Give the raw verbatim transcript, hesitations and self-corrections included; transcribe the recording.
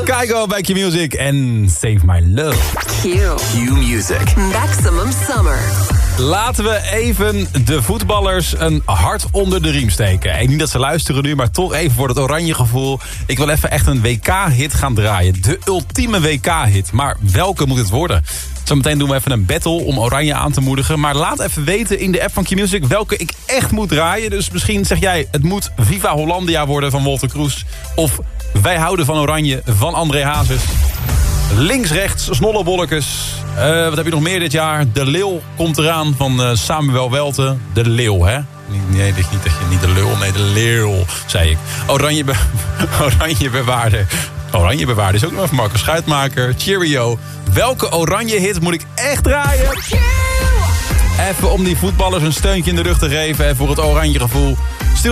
Kygo bij Q-Music en Save My Love. Q. Q-Music. Maximum Summer. Laten we even de voetballers een hart onder de riem steken. En niet dat ze luisteren nu, maar toch even voor het oranje gevoel. Ik wil even echt een W K-hit gaan draaien. De ultieme W K-hit. Maar welke moet het worden? Zometeen doen we even een battle om oranje aan te moedigen. Maar laat even weten in de app van Q-Music welke ik echt moet draaien. Dus misschien zeg jij, het moet Viva Hollandia worden van Wolter Kroes. Of Wij houden van oranje van André Hazes. Links, rechts, snollebolletjes. Uh, wat heb je nog meer dit jaar? De Leeuw komt eraan van uh, Samuel Welten. De Leeuw, hè? Nee, dit is niet, niet de Leeuw, nee, de Leeuw, zei ik. Oranje, be oranje bewaarder. Oranje bewaarder is ook nog even Marcus Schuitmaker. Cheerio. Welke oranje hit moet ik echt draaien? Even om die voetballers een steuntje in de rug te geven. En voor het oranje gevoel.